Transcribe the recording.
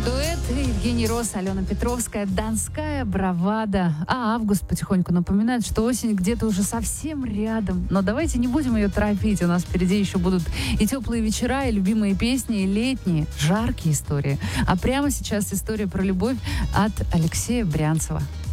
Дуэт Евгений Росс, Алена Петровская, Донская бравада. А август потихоньку напоминает, что осень где-то уже совсем рядом. Но давайте не будем ее торопить. У нас впереди еще будут и теплые вечера, и любимые песни, и летние, жаркие истории. А прямо сейчас история про любовь от Алексея Брянцева.